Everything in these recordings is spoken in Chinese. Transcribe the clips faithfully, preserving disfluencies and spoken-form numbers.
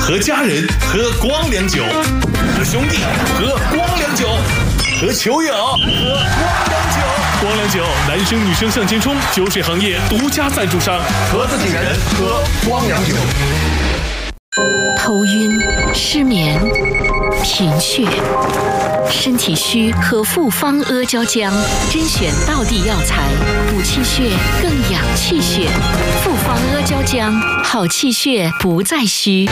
和家人喝光良酒，和兄弟喝光良酒，和球友喝光良酒。光良酒，男生女生向前冲，酒水行业独家赞助商，和自己人喝光良酒。 头晕、失眠、贫血、身体虚，喝复方阿胶浆，甄选道地药材，补气血，更养气血。复方阿胶浆，好气血不再虚。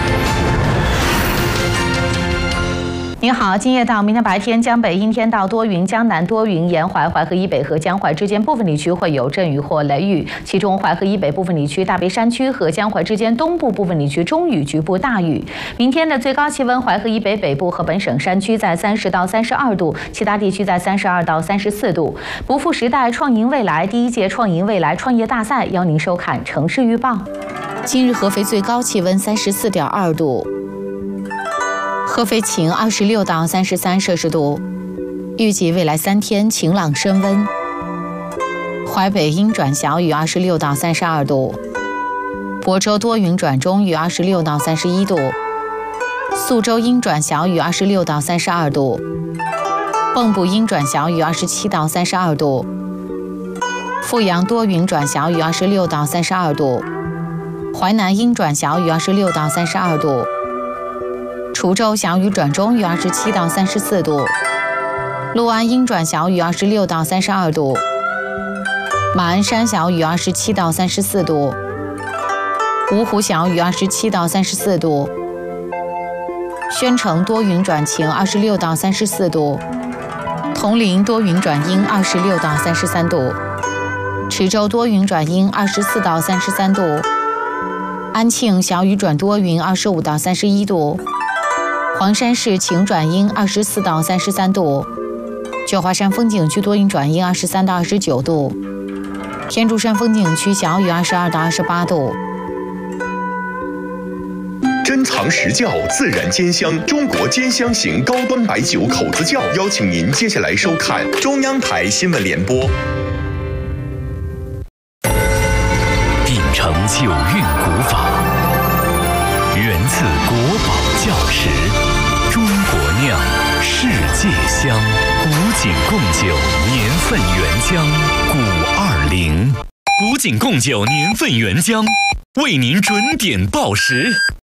您好，今夜到明天白天，江北阴天到多云，江南多云，沿淮、淮河以北和江淮之间部分地区会有阵雨或雷雨，其中淮河以北部分地区、大别山区和江淮之间东部部分地区中雨，局部大雨。明天的最高气温，淮河以北北部和本省山区在三十到三十二度，其他地区在三十二到三十四度。不负时代，创赢未来第一届创赢未来创业大赛邀您收看城市预报。今日合肥最高气温三十四点二度。合肥晴，二十六到三十三摄氏度，预计未来三天晴朗升温。淮北阴转小雨，二十六到三十二度。亳州多云转中雨，二十六到三十一度。宿州阴转小雨，二十六到三十二度。蚌埠阴转小雨，二十七到三十二度。阜阳多云转小雨，二十六到三十二度。淮南阴转小雨，二十六到三十二度。滁州小雨转中雨，二十七到三十四度；六安阴转小雨，二十六到三十二度；马鞍山小雨，二十七到三十四度；芜湖小雨，二十七到三十四度；宣城多云转晴，二十六到三十四度；铜陵多云转阴，二十六到三十三度；池州多云转阴，二十四到三十三度；安庆小雨转多云，二十五到三十一度。黄山市晴转阴，二十四到三十三度；九华山风景区多云转阴，二十三到二十九度；天柱山风景区小雨，二十二到二十八度。 珍藏实窖，自然兼香，中国兼香型高端白酒口子窖，邀请您接下来收看中央台新闻联播。 秉承九韵古法，源自国宝窖石。中国酿，世界香，古井贡酒年份原浆古二零，古井贡酒年份原浆为您准点报时。